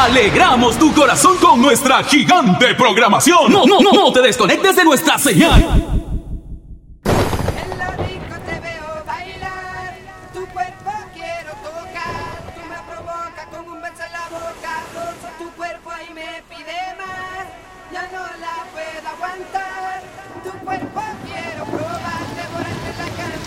Alegramos tu corazón con nuestra gigante programación. No te desconectes de nuestra señal. En la disco te veo bailar, tu cuerpo quiero tocar, tú me provocas con un beso en la boca, tu cuerpo ahí me pide más, ya no la puedo aguantar, tu cuerpo quiero probar.